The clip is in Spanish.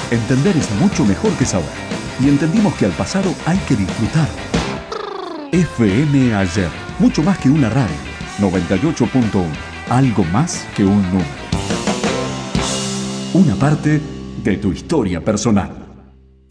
Entender es mucho mejor que saber. Y entendimos que al pasado hay que disfrutar. FM Ayer, mucho más que una radio. 98.1, algo más que un número. Una parte de tu historia personal.